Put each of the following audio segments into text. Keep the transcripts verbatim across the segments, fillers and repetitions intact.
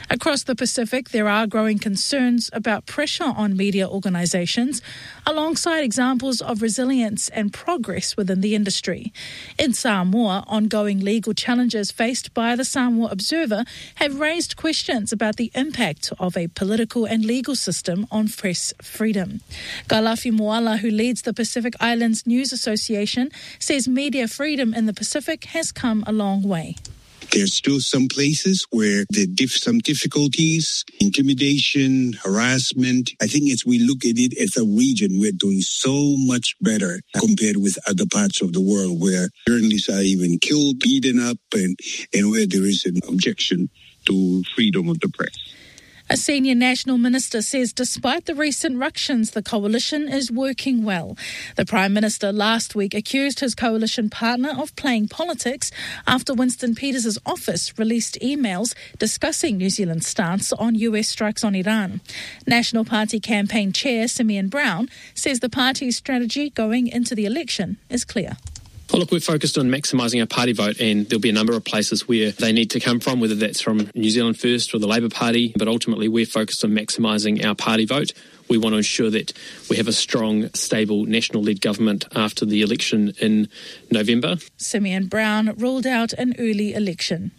Across the Pacific, there are growing concerns about pressure on media organisations, alongside examples of resilience and progress within the industry. In Samoa, ongoing legal challenges faced by the Samoa Observer have raised questions about the impact of a political and legal system on press freedom. Galafi Moala, who leads the Pacific Islands News Association, says media freedom in the Pacific has come a long way. There's still some places where there are diff- some difficulties, intimidation, harassment. I think as we look at it as a region, we're doing so much better compared with other parts of the world where journalists are even killed, beaten up, and, and where there is an objection to freedom of the press. A senior national minister says despite the recent ructions, the coalition is working well. The Prime Minister last week accused his coalition partner of playing politics after Winston Peters' office released emails discussing New Zealand's stance on U S strikes on Iran. National Party campaign chair Simeon Brown says the party's strategy going into the election is clear. Well, look, we're focused on maximising our party vote, and there'll be a number of places where they need to come from, whether that's from New Zealand First or the Labour Party, but ultimately we're focused on maximising our party vote. We want to ensure that we have a strong, stable, national-led government after the election in November. Simeon Brown ruled out an early election.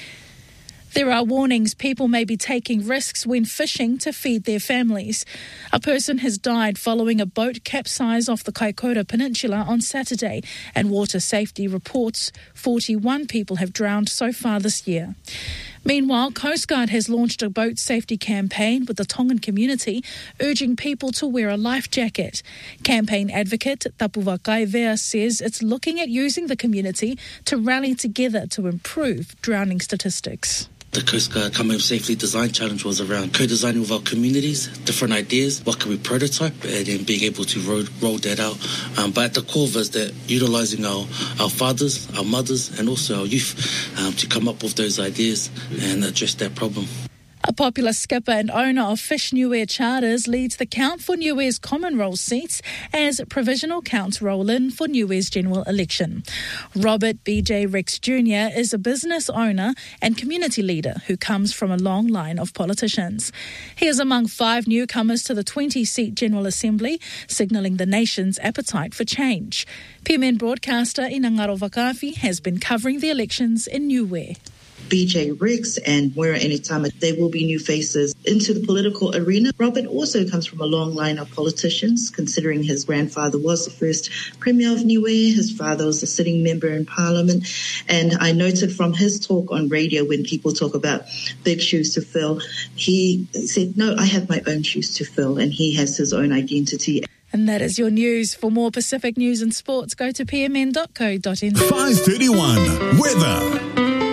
There are warnings people may be taking risks when fishing to feed their families. A person has died following a boat capsize off the Kaikoura Peninsula on Saturday, and water safety reports forty-one people have drowned so far this year. Meanwhile, Coast Guard has launched a boat safety campaign with the Tongan community, urging people to wear a life jacket. Campaign advocate Tapu Wakaivea says it's looking at using the community to rally together to improve drowning statistics. The Coast Guard Come Home Safely Design Challenge was around co-designing with our communities, different ideas, what can we prototype, and then being able to roll, roll that out. Um, but at the core of us, that utilising our, our fathers, our mothers, and also our youth um, to come up with those ideas and address that problem. A popular skipper and owner of Fish Niue Charters leads the count for Niue's common roll seats as provisional counts roll in for Niue's general election. Robert B J Ricks Junior is a business owner and community leader who comes from a long line of politicians. He is among five newcomers to the twenty-seat General Assembly, signalling the nation's appetite for change. P M N broadcaster Inangaro Wakafi has been covering the elections in Niue. B J Ricks and Moira Enitama, there will be new faces into the political arena. Robert also comes from a long line of politicians, considering his grandfather was the first Premier of Niue, his father was a sitting member in Parliament, and I noted from his talk on radio when people talk about big shoes to fill, he said, no, I have my own shoes to fill, and he has his own identity. And that is your news. For more Pacific news and sports, go to p m n dot co dot n z. five thirty-one Weather.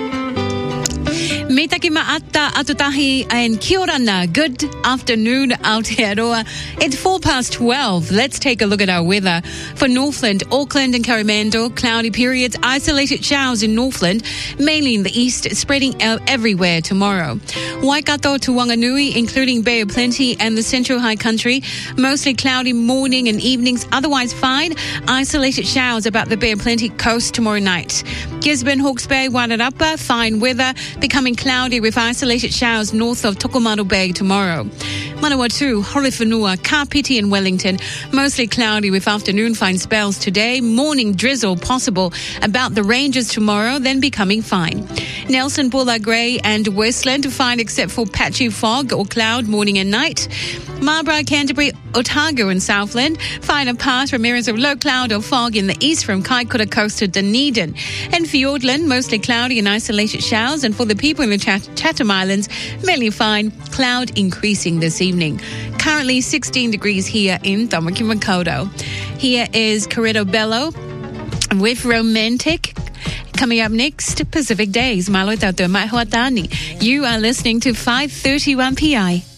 Me taki ma'ata atutahi and kia orana. Good afternoon out here. It's four past twelve. Let's take a look at our weather. For Northland, Auckland and Coromandel, cloudy periods, isolated showers in Northland, mainly in the east, spreading out everywhere tomorrow. Waikato to Wanganui, including Bay of Plenty and the Central High Country, mostly cloudy morning and evenings, otherwise fine. Isolated showers about the Bay of Plenty coast tomorrow night. Gisborne, Hawke's Bay, Wairarapa, fine weather, becoming cloudy with isolated showers north of Tokomaru Bay tomorrow. Manawatu, Horowhenua, Kapiti and Wellington, mostly cloudy with afternoon fine spells today. Morning drizzle possible about the ranges tomorrow, then becoming fine. Nelson, Bulla, Grey and Westland, fine except for patchy fog or cloud morning and night. Marlborough, Canterbury, Otago and Southland, fine apart from areas of low cloud or fog in the east from Kaikoura Coast to Dunedin. And Fiordland, mostly cloudy and isolated showers. And for the people in the Chat- Chatham Islands, mainly fine, cloud increasing this evening. Currently sixteen degrees here in Tamaki Makaurau. Here is Corretto Bello with Romantic. Coming up next, Pacific Days. Malo Tato Mai Hoatani. You are listening to five thirty-one P I.